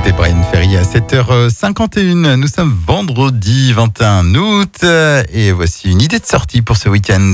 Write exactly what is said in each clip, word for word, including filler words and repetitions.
C'était Brian Ferry à sept heures cinquante et une. Nous sommes vendredi vingt et un août et voici une idée de sortie pour ce week-end.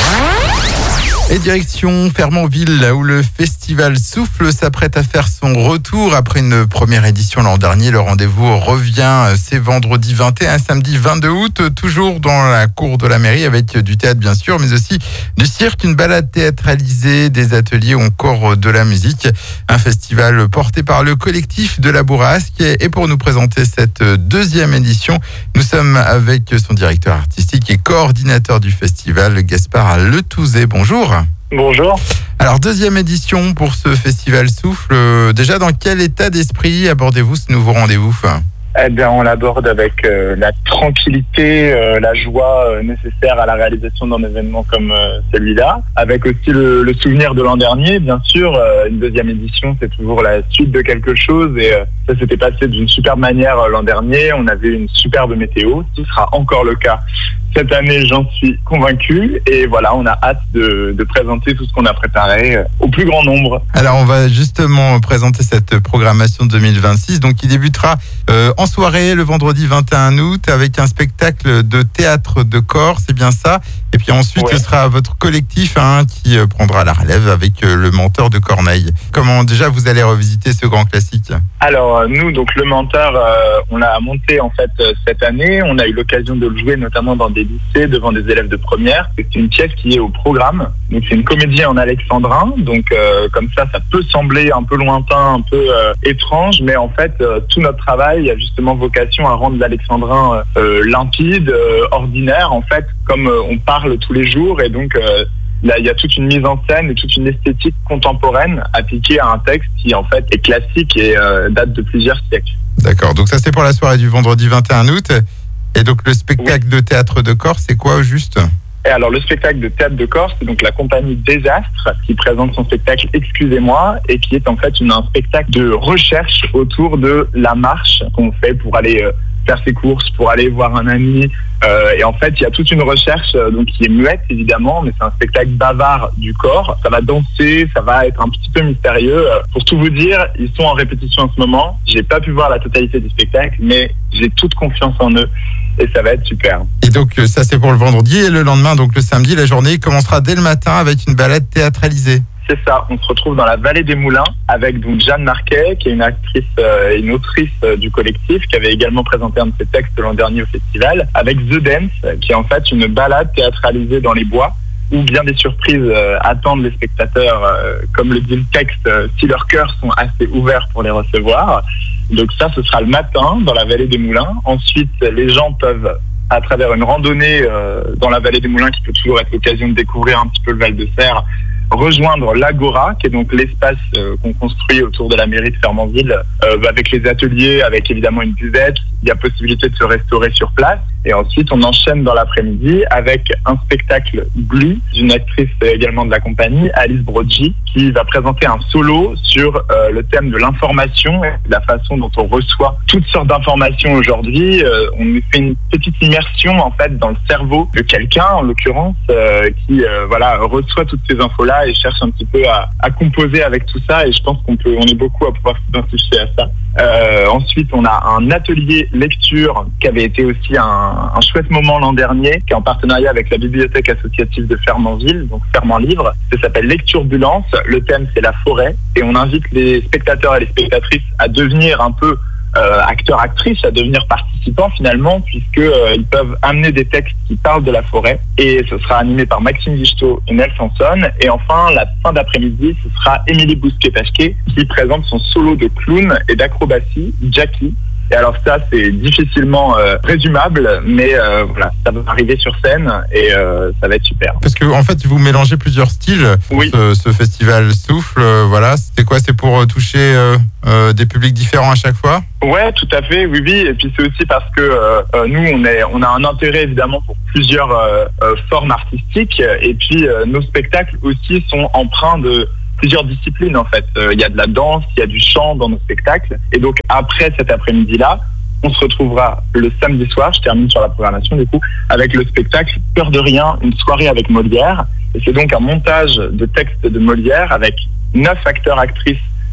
Et direction Fermanville, là où le festival Souffle s'apprête à faire son retour après une première édition l'an dernier. Le rendez-vous revient, c'est vendredi vingt et un, samedi vingt-deux août, toujours dans la cour de la mairie avec du théâtre bien sûr, mais aussi du cirque, une balade théâtralisée, des ateliers ou encore de la musique. Un festival porté par le collectif de la Bourrasque. Et pour nous présenter cette deuxième édition, nous sommes avec son directeur artistique et coordinateur du festival, Gaspard Letouzet. Bonjour. Bonjour. Alors, deuxième édition pour ce festival Souffle. Euh, déjà, dans quel état d'esprit abordez-vous ce nouveau rendez-vous ? Eh bien, on l'aborde avec euh, la tranquillité, euh, la joie euh, nécessaire à la réalisation d'un événement comme euh, celui-là, avec aussi le, le souvenir de l'an dernier, bien sûr. Euh, une deuxième édition, c'est toujours la suite de quelque chose, et euh, ça s'était passé d'une superbe manière euh, l'an dernier. On avait une superbe météo, ce sera encore le cas cette année, j'en suis convaincu. Et voilà, on a hâte de, de présenter tout ce qu'on a préparé euh, au plus grand nombre. Alors, on va justement présenter cette programmation deux mille vingt-six, donc qui débutera euh, en soirée le vendredi vingt et un août avec un spectacle de théâtre de corps, c'est bien ça. Et puis ensuite, ouais. Ce sera votre collectif hein, qui euh, prendra la relève avec euh, le Menteur de Corneille. Comment déjà vous allez revisiter ce grand classique ? Alors nous, donc le Menteur, euh, on l'a monté en fait euh, cette année. On a eu l'occasion de le jouer notamment dans des lycées devant des élèves de première. C'est une pièce qui est au programme. Donc c'est une comédie en alexandrin. Donc euh, comme ça, ça peut sembler un peu lointain, un peu euh, étrange, mais en fait euh, tout notre travail a justement vocation à rendre l'alexandrin euh, limpide, euh, ordinaire en fait, comme euh, on parle tous les jours. Et donc euh, là, il y a toute une mise en scène et toute une esthétique contemporaine appliquée à un texte qui en fait est classique et euh, date de plusieurs siècles. D'accord, donc ça c'est pour la soirée du vendredi vingt et un août. Et donc le spectacle oui. de théâtre de corps, c'est quoi au juste ? Et alors le spectacle de théâtre de corps, c'est donc la compagnie Désastre qui présente son spectacle Excusez-moi et qui est en fait une, un spectacle de recherche autour de la marche qu'on fait pour aller euh, faire ses courses, pour aller voir un ami. Euh, et en fait, il y a toute une recherche euh, donc qui est muette évidemment, mais c'est un spectacle bavard du corps. Ça va danser, ça va être un petit peu mystérieux. Euh, pour tout vous dire, ils sont en répétition en ce moment. J'ai pas pu voir la totalité du spectacle, mais j'ai toute confiance en eux et ça va être super. Et donc ça c'est pour le vendredi et le lendemain, donc le samedi, la journée commencera dès le matin avec une balade théâtralisée. C'est ça, on se retrouve dans la vallée des Moulins avec donc Jeanne Marquet, qui est une actrice et euh, une autrice euh, du collectif, qui avait également présenté un de ses textes l'an dernier au festival, avec The Dance, qui est en fait une balade théâtralisée dans les bois, où bien des surprises euh, attendent les spectateurs, euh, comme le dit le texte, euh, si leurs cœurs sont assez ouverts pour les recevoir. Donc ça, ce sera le matin dans la vallée des Moulins. Ensuite, les gens peuvent, à travers une randonnée euh, dans la vallée des Moulins, qui peut toujours être l'occasion de découvrir un petit peu le Val de Serre, rejoindre l'Agora, qui est donc l'espace euh, qu'on construit autour de la mairie de Fermanville, euh, avec les ateliers, avec évidemment une buvette. Il y a possibilité de se restaurer sur place. Et ensuite, on enchaîne dans l'après-midi avec un spectacle Blue d'une actrice également de la compagnie, Alice Brogy, qui va présenter un solo sur euh, le thème de l'information et la façon dont on reçoit toutes sortes d'informations aujourd'hui. Euh, on fait une petite immersion en fait dans le cerveau de quelqu'un, en l'occurrence, euh, qui euh, voilà reçoit toutes ces infos-là et cherche un petit peu à, à composer avec tout ça. Et je pense qu'on peut, on est beaucoup à pouvoir s'identifier à ça. Euh, ensuite, on a un atelier lecture qui avait été aussi un, un chouette moment l'an dernier, qui est en partenariat avec la bibliothèque associative de Fermanville, donc Fermant Livre. Ça s'appelle Lecturbulence. Le thème, c'est la forêt. Et on invite les spectateurs et les spectatrices à devenir un peu euh, acteurs, actrices, à devenir participants finalement, puisque euh, ils peuvent amener des textes qui parlent de la forêt. Et ce sera animé par Maxime Vichetot et Nel Sanson. Et enfin, la fin d'après-midi, ce sera Émilie Bousquet-Pachquet qui présente son solo de clown et d'acrobatie, Jackie. Et alors ça, c'est difficilement euh, résumable, mais euh, voilà, ça va arriver sur scène et euh, ça va être super. Parce que en fait, vous mélangez plusieurs styles. Oui. Ce, ce festival Souffle, euh, voilà, c'est quoi ? C'est pour toucher euh, euh, des publics différents à chaque fois ? Ouais, tout à fait, oui, oui. Et puis c'est aussi parce que euh, nous, on est, on a un intérêt évidemment pour plusieurs euh, euh, formes artistiques. Et puis euh, nos spectacles aussi sont empreints de plusieurs disciplines en fait. Il y a de la danse, il y a du chant dans nos spectacles. Et donc après cet après-midi-là, on se retrouvera le samedi soir, je termine sur la programmation du coup, avec le spectacle Peur de rien, une soirée avec Molière. Et c'est donc un montage de textes de Molière avec neuf acteurs, actrices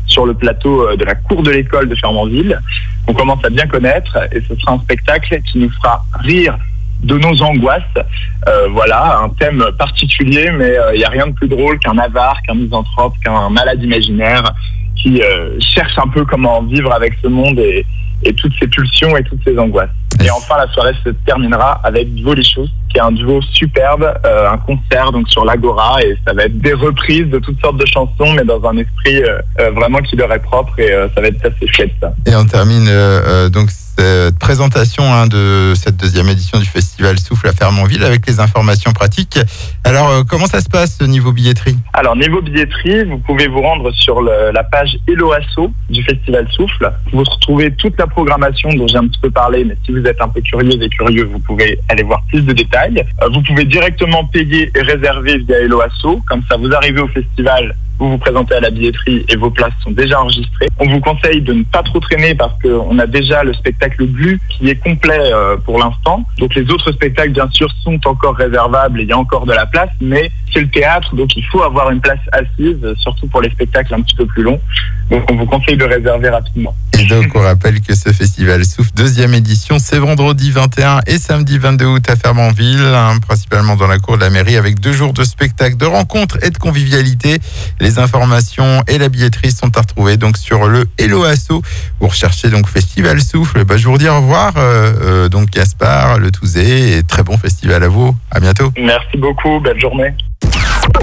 sur le plateau de la cour de l'école de Fermanville, qu'on commence à bien connaître, et ce sera un spectacle qui nous fera rire de nos angoisses. Euh, voilà, un thème particulier, mais il euh, n'y a rien de plus drôle qu'un avare, qu'un misanthrope, qu'un malade imaginaire qui euh, cherche un peu comment vivre avec ce monde et, et toutes ses pulsions et toutes ses angoisses. Et enfin, la soirée se terminera avec Volichous, qui est un duo superbe, euh, un concert donc sur l'Agora, et ça va être des reprises de toutes sortes de chansons, mais dans un esprit euh, euh, vraiment qui leur est propre, et euh, ça va être assez chouette, ça. Et on termine euh, euh, donc cette présentation hein, de cette deuxième édition du festival Souffle à Fermanville avec les informations pratiques. Alors, euh, comment ça se passe niveau billetterie ? Alors, niveau billetterie, vous pouvez vous rendre sur le, la page Hello Asso du festival Souffle. Vous retrouvez toute la programmation dont j'ai un petit peu parlé, mais si vous êtes un peu curieux et curieux, vous pouvez aller voir plus de détails. Euh, vous pouvez directement payer et réserver via Hello Asso. Comme ça, vous arrivez au festival, vous vous présentez à la billetterie et vos places sont déjà enregistrées. On vous conseille de ne pas trop traîner parce qu'on a déjà le spectacle Glu qui est complet euh, pour l'instant. Donc les autres spectacles, bien sûr, sont encore réservables et il y a encore de la place, mais c'est le théâtre, donc il faut avoir une place assise, surtout pour les spectacles un petit peu plus longs. Donc on vous conseille de réserver rapidement. Et donc on rappelle que ce festival Souffle, deuxième édition, c'est vendredi vingt et un et samedi vingt-deux août à Fermanville, hein, principalement dans la cour de la mairie, avec deux jours de spectacles, de rencontres et de convivialité. Les informations et la billetterie sont à retrouver donc sur le Hello Asso. Vous recherchez donc Festival Souffle. Bah, je vous dis au revoir, euh, euh, donc Gaspard, Le Touzé, et très bon festival à vous. À bientôt. Merci beaucoup, belle journée.